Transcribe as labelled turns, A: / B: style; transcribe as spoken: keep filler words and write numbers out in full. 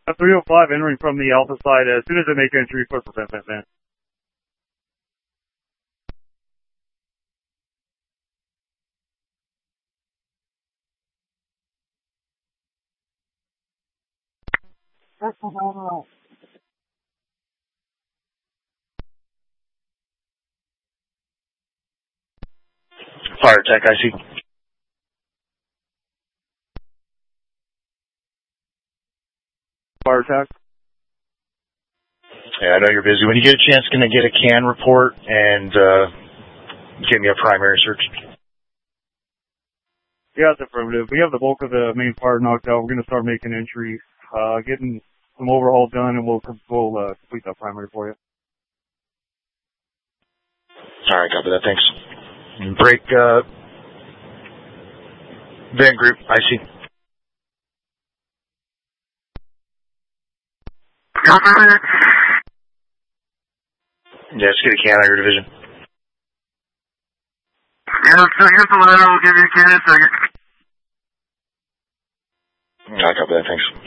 A: A three oh five entering from the Alpha side. As soon as they make entry, request for vent, vent, vent.
B: Fire tech, I see.
A: Fire tech.
B: Yeah, I know you're busy. When you get a chance, can I get a can report and uh, give me a primary search?
A: Yeah, it's affirmative. We have the bulk of the main part knocked out. We're going to start making entry, uh, getting some overhaul done, and we'll, we'll uh, complete that primary for you.
B: All right, copy that. Thanks. Break uh, van group, I see. Yeah, let's get a can on your division.
C: Yeah, so here's the letter. We'll give you a can in a second.
B: All right, copy that. Thanks.